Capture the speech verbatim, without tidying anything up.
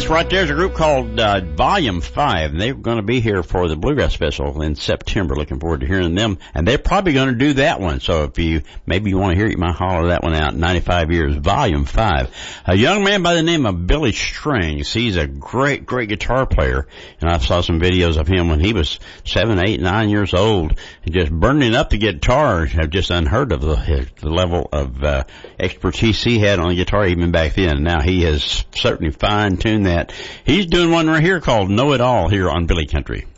That's right. There's a group called uh, Volume five, and they're going to be here for the Bluegrass Festival in September. Looking forward to hearing them, and they're probably going to do that one. So if you maybe you want to hear it, you might holler that one out. ninety-five years, Volume five. A young man by the name of Billy Strings. He's a great, great guitar player, and I saw some videos of him when he was seven, eight, nine years old, and just burning up the guitar. I've just unheard of the, the level of uh, expertise he had on the guitar even back then. Now he has certainly fine-tuned that. He's doing one right here called Know It All here on Billy Country.